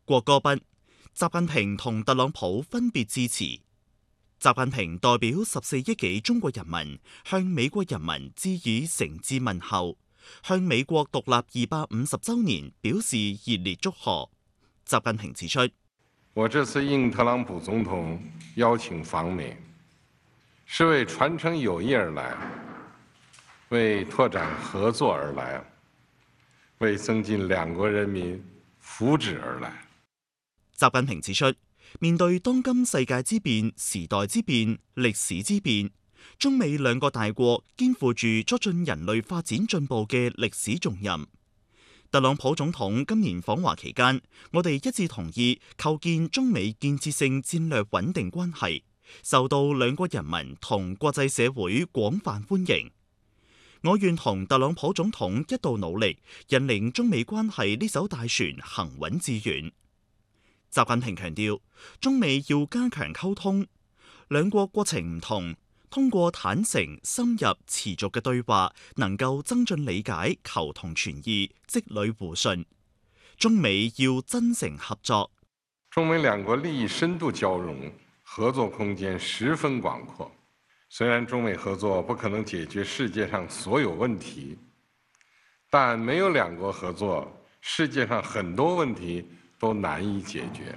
國歌畢，習近平同特朗普分別致辭。習近平代表14億幾中國人民向美國人民致以誠摯問候，向美國獨立250週年表示熱烈祝賀。習近平指出， 我這次應特朗普總統邀請訪美，是為傳承友誼而來，為拓展合作而來，為增進兩國人民福祉而來。 習近平指出，面對當今世界之變、時代之變、歷史之變，中美兩個大國肩負住促進人類發展進步嘅歷史重任。特朗普總統今年訪華期間，我哋一致同意構建中美建設性戰略穩定關係，受到兩國人民同國際社會廣泛歡迎。我願同特朗普總統一道努力，引領中美關係呢艘大船行穩致遠。習近平強調，中美要加強溝通，兩國國情唔同，通過坦誠、深入、持續嘅對話，能夠增進理解、求同存異、積累互信。中美要真誠合作。 中美兩國利益深度交融，合作空間十分廣闊。雖然中美合作不可能解決世界上所有問題，但沒有兩國合作，世界上很多問題都難以解決。